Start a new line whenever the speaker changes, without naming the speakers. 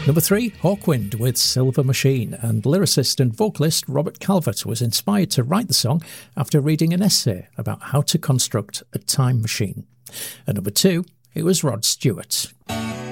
Number 3, Hawkwind with Silver Machine, and lyricist and vocalist Robert Calvert was inspired to write the song after reading an essay about how to construct a time machine. At number 2, it was Rod Stewart.